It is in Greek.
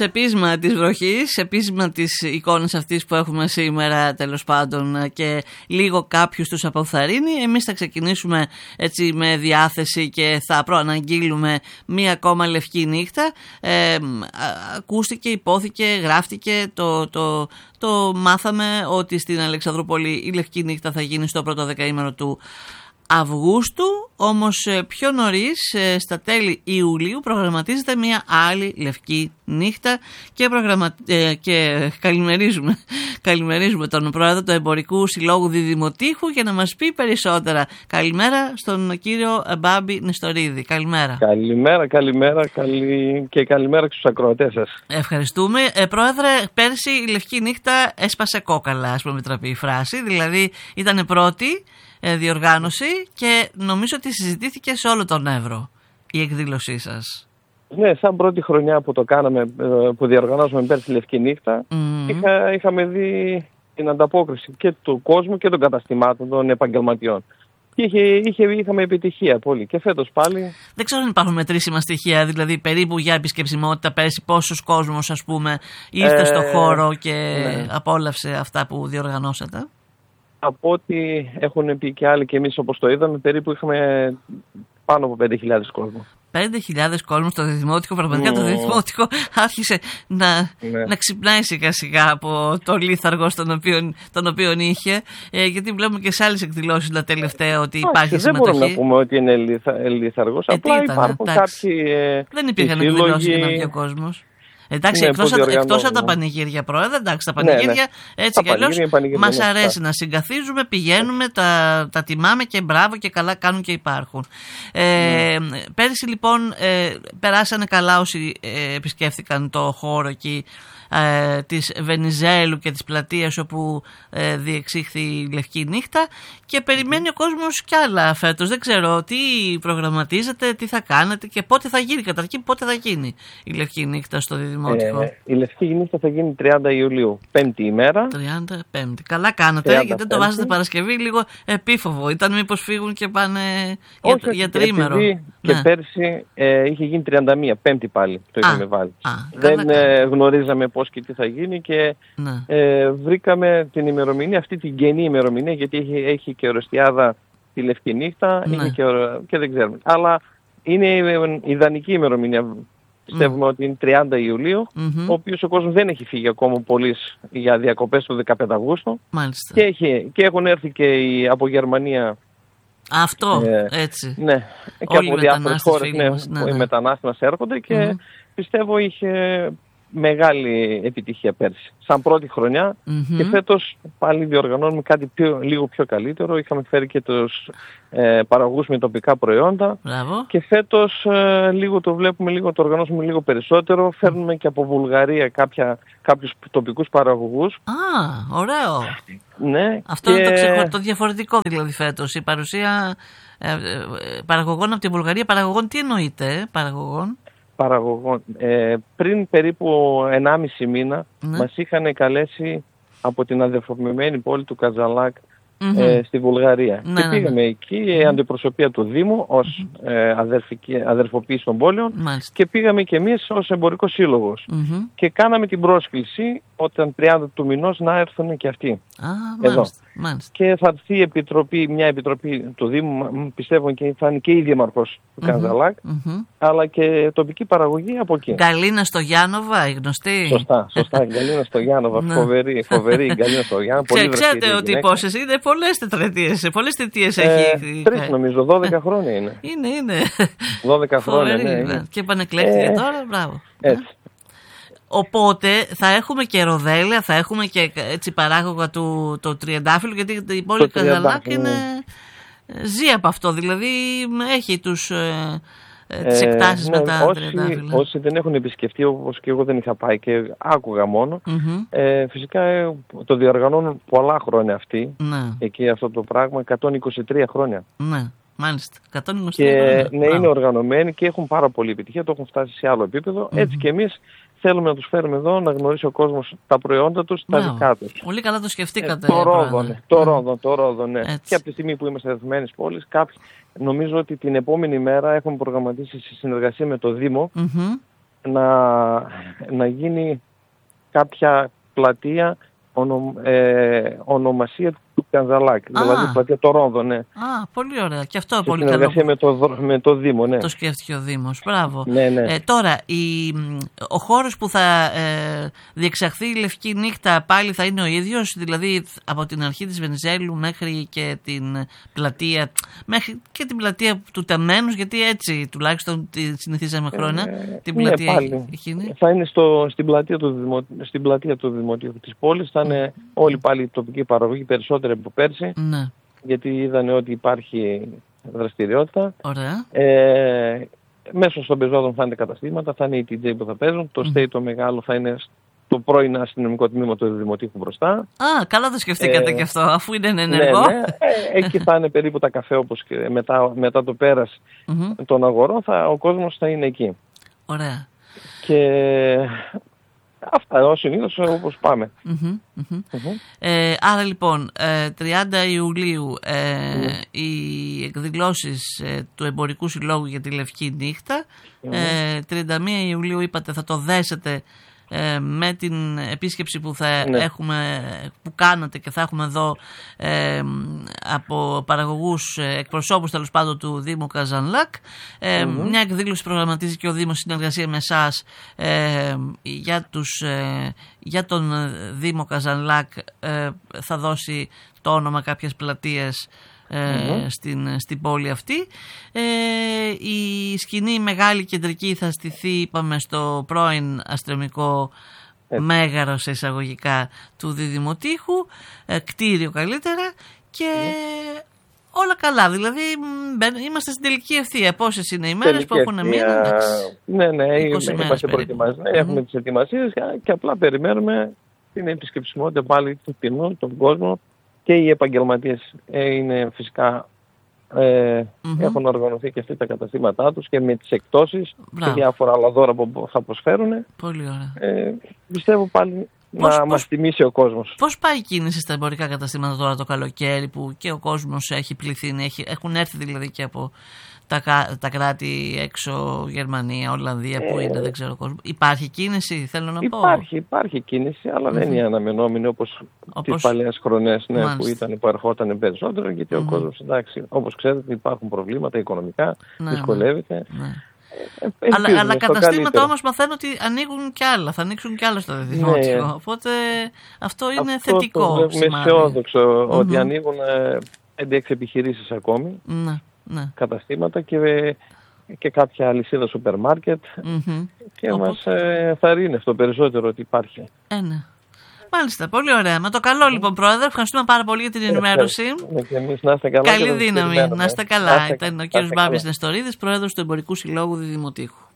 σε πείσμα της βροχής, σε πείσμα της εικόνας αυτής που έχουμε σήμερα τέλος πάντων και λίγο κάποιους τους αποθαρρύνει, εμείς θα ξεκινήσουμε έτσι με διάθεση και θα προαναγγείλουμε μία ακόμα λευκή νύχτα. Ακούστηκε, υπόθηκε, γράφτηκε, το μάθαμε ότι στην Αλεξανδρούπολη η λευκή νύχτα θα γίνει στο πρώτο δεκαήμερο του Αυγούστου, όμως πιο νωρίς, στα τέλη Ιουλίου, προγραμματίζεται μια άλλη λευκή νύχτα και καλημερίζουμε τον πρόεδρο του Εμπορικού Συλλόγου Διδημοτήχου για να μας πει περισσότερα. Καλημέρα στον κύριο Μπάμπη Νεστορίδη. Καλημέρα. Καλημέρα και καλημέρα και στους ακροατές σας. Ευχαριστούμε. Πρόεδρε, πέρσι η λευκή νύχτα έσπασε κόκαλα, ας πούμε, επιτραπεί η φράση, δηλαδή ήταν πρώτη διοργάνωση και νομίζω ότι συζητήθηκε σε όλο τον Εύρο η εκδήλωσή σας. Ναι, σαν πρώτη χρονιά που το κάναμε, που διοργανώσαμε πέρσι τη λευκή νύχτα, είχαμε δει την ανταπόκριση και του κόσμου και των καταστημάτων, των επαγγελματιών. Και είχαμε επιτυχία πολύ. Και φέτος πάλι. Δεν ξέρω αν υπάρχουν μετρήσιμα στοιχεία, δηλαδή περίπου για επισκεψιμότητα πέρσι, πόσος κόσμος, ας πούμε, ήρθε στο χώρο και απόλαυσε αυτά που διοργανώσατε. Από ό,τι έχουν πει και άλλοι και εμείς όπως το είδαμε, περίπου είχαμε πάνω από 5.000 κόσμο. 5.000 κόσμο στο Διδημότυχο, πραγματικά το Διδημότυχο άρχισε να ξυπνάει σιγά σιγά από το λίθαργο τον οποίο είχε, γιατί βλέπουμε και σε άλλες εκδηλώσεις τα τελευταία ότι υπάρχει συμμετοχή. Δεν μπορούμε να πούμε ότι είναι λίθαργος, απλά υπάρχουν κάποιοι. Δεν υπήρχαν εκδηλώσεις για να βγει ο κόσμος. Εντάξει, εκτός από τα πανηγύρια, πρόεδρε, εντάξει, τα πανηγύρια έτσι κι αλλιώς μας αρέσει να συγκαθίζουμε, πηγαίνουμε, τα τιμάμε και μπράβο και καλά κάνουν και υπάρχουν. Πέρυσι λοιπόν περάσανε καλά όσοι επισκέφθηκαν το χώρο εκεί της Βενιζέλου και της πλατείας όπου διεξήχθη η λευκή νύχτα και περιμένει ο κόσμος κι άλλα φέτος. Δεν ξέρω τι προγραμματίζετε, τι θα κάνετε και πότε θα γίνει, καταρχήν πότε θα γίνει η λευκή νύχτα στο Διδημότυχο. Η λευκή νύχτα θα γίνει 30 Ιουλίου, 5η ημέρα. 35η. Καλά κάνατε, γιατί δεν το βάζετε Παρασκευή, λίγο επίφοβο. Ήταν μήπως φύγουν και πάνε για τρίμερο. Και πέρσι είχε γίνει 31, 5η πάλι το είχαμε βάλει. Δεν γνωρίζαμε πώς και τι θα γίνει και βρήκαμε την ημερομηνία, αυτή την κενή ημερομηνία, γιατί έχει και ορεστιάδα τη λευκή νύχτα, και δεν ξέρουμε. Αλλά είναι η ιδανική ημερομηνία. Πιστεύουμε ότι είναι 30 Ιουλίου, ο οποίος ο κόσμος δεν έχει φύγει ακόμα πολύ για διακοπές το 15 Αυγούστου. Μάλιστα. Και έχουν έρθει και από Γερμανία. Αυτό, έτσι. Ναι, και από διάφορες χώρες οι μετανάστες μας έρχονται και πιστεύω είχε μεγάλη επιτυχία πέρσι. Σαν πρώτη χρονιά και φέτος πάλι διοργανώνουμε κάτι λίγο πιο καλύτερο. Είχαμε φέρει και τους παραγωγούς με τοπικά προϊόντα. Μπράβο. Και φέτος λίγο το βλέπουμε, το οργανώσουμε λίγο περισσότερο. Φέρνουμε και από Βουλγαρία κάποιους τοπικούς παραγωγούς. Ωραίο. Ναι, αυτό είναι το διαφορετικό δηλαδή φέτος. Η παρουσία παραγωγών από τη Βουλγαρία. Παραγωγών τι εννοείται, παραγωγών? Πριν περίπου 1,5 μήνα μας είχαν καλέσει από την αδερφοποιημένη πόλη του Καζαλάκ στη Βουλγαρία. Και πήγαμε εκεί, η αντιπροσωπεία του Δήμου ως αδερφοποίηση των πόλεων και πήγαμε και εμείς ως εμπορικός σύλλογος. Και κάναμε την πρόσκληση όταν 30 του μηνός να έρθουν και αυτοί εδώ. Και θα έρθει μια επιτροπή του Δήμου, πιστεύω και θα είναι και η δήμαρχος του Καζαλάκ, αλλά και τοπική παραγωγή από εκεί. Γκαλίνα Στογιάνοβα, η γνωστή. Σωστά, Γκαλίνα Στογιάνοβα, φοβερή η Γκαλίνα Στογιάνοβα. Ξέρετε ότι πόσες είναι, πολλές τετραετίες, πολλές θητείες έχει. 3 νομίζω, 12 χρόνια είναι. Είναι. 12 χρόνια, ναι. Και επανεκλέχθηκε τώρα, μπράβο. Έτσι. Οπότε θα έχουμε και ροδέλαια, θα έχουμε και έτσι παράγωγα του τριαντάφυλλου, γιατί η πόλη Καζαλάκ ζει από αυτό, δηλαδή έχει τις εκτάσεις με τα τριαντάφυλλα. Όσοι δεν έχουν επισκεφτεί, όπως και εγώ δεν είχα πάει και άκουγα μόνο, φυσικά το διοργανώνουν πολλά χρόνια αυτοί, εκεί αυτό το πράγμα, 123 χρόνια. Ναι. Μάλιστα, 123 και είναι οργανωμένοι και έχουν πάρα πολύ επιτυχία, το έχουν φτάσει σε άλλο επίπεδο. Έτσι και εμείς θέλουμε να τους φέρουμε εδώ, να γνωρίσει ο κόσμος τα προϊόντα τους, τα δικά τους. Πολύ καλά το σκεφτήκατε. Το ρόδο, ναι. Και από τη στιγμή που είμαστε δεδομένες πόλεις, νομίζω ότι την επόμενη μέρα έχουμε προγραμματίσει σε συνεργασία με το Δήμο να γίνει κάποια πλατεία ονομασία του Καζανλάκ, δηλαδή πλατεία το Ρόδο, ναι. Πολύ ωραία. Και αυτό πολύ καλό. Με το Δήμο, ναι. Το σκέφτηκε ο Δήμος. Μπράβο. Ναι. Τώρα, ο χώρος που θα διεξαχθεί η Λευκή Νύχτα πάλι θα είναι ο ίδιος, δηλαδή από την αρχή της Βενιζέλου μέχρι και την πλατεία, μέχρι και την πλατεία του Τεμένους, γιατί έτσι τουλάχιστον τη συνηθίζαμε χρόνια. Την πλατεία πάλι. Θα είναι στην πλατεία του Δημοτικού της πόλης, θα είναι όλοι πάλι η τοπική παραγωγή, περισσότεροι από πέρσι, γιατί είδανε ότι υπάρχει δραστηριότητα. Ωραία. Μέσω των πεζόδων θα είναι καταστήματα, θα είναι οι DJ που θα παίζουν, το state το μεγάλο θα είναι το πρώην αστυνομικό τμήμα του Δημοτικού μπροστά. Καλά το σκεφτήκατε και αυτό, αφού είναι ενεργό. Ναι. Εκεί θα είναι περίπου τα καφέ, όπως και μετά το πέρας των αγορών, ο κόσμος θα είναι εκεί. Ωραία. Και αυτά ως συνήθως όπως πάμε. Άρα λοιπόν 30 Ιουλίου οι εκδηλώσεις του Εμπορικού Συλλόγου για τη Λευκή Νύχτα, 31 Ιουλίου είπατε θα το δέσετε με την επίσκεψη που θα έχουμε, που κάνατε και θα έχουμε εδώ από παραγωγούς, εκπροσώπους τέλος πάντων του Δήμου Καζανλάκ. Μια εκδήλωση προγραμματίζει και ο Δήμος συνεργασία με εσάς για τον Δήμο Καζανλάκ, θα δώσει το όνομα κάποιες πλατείες στην πόλη αυτή. Η σκηνή μεγάλη κεντρική θα στηθεί, είπαμε, στο πρώην αστυνομικό μέγαρο σε εισαγωγικά του Διδημοτήχου, κτίριο καλύτερα, και όλα καλά. Δηλαδή είμαστε στην τελική ευθεία. Πόσες είναι οι μέρες που έχουν μείνει? Ναι, είμαστε προετοιμασμένοι. Έχουμε τις ετοιμασίες και απλά περιμένουμε την επισκεψιμότητα πάλι του κοινού, τον κόσμο. Και οι επαγγελματίες είναι φυσικά έχουν οργανωθεί και αυτοί τα καταστήματά τους και με τις εκπτώσεις και διάφορα άλλα δώρα που θα προσφέρουν. Πολύ ωραία. Πιστεύω πάλι να μας τιμήσει ο κόσμος. Πώς πάει η κίνηση στα εμπορικά καταστήματα τώρα το καλοκαίρι που και ο κόσμος έχει πληθύνει, έχουν έρθει δηλαδή και από τα κράτη έξω, Γερμανία, Ολλανδία, που είναι, δεν ξέρω κόσμο. Υπάρχει κίνηση, θέλω να πω. Υπάρχει κίνηση, αλλά δεν είναι αναμενόμενη όπως τις παλιές χρονές που ερχόταν περισσότερο, γιατί ο κόσμος, εντάξει, όπως ξέρετε, υπάρχουν προβλήματα οικονομικά, δυσκολεύεται. Αλλά καταστήματα όμως μαθαίνω ότι ανοίγουν κι άλλα, θα ανοίξουν κι άλλα στο Δημοτικό. Οπότε αυτό είναι θετικό. Είμαι αισιόδοξο ότι ανοίγουν 5-6 επιχειρήσεις ακόμη. Καταστήματα και κάποια αλυσίδα σούπερ μάρκετ και μας θαρρύνει αυτό περισσότερο ότι υπάρχει. Ναι. Μάλιστα, πολύ ωραία. Με το καλό λοιπόν, Πρόεδρε, ευχαριστούμε πάρα πολύ για την ενημέρωση. Και εμείς να είστε καλά. Καλή δύναμη, να είστε καλά. Ήταν ο κ. Μπάμπης Νεστορίδης, Πρόεδρος του Εμπορικού Συλλόγου Διδημοτήχου.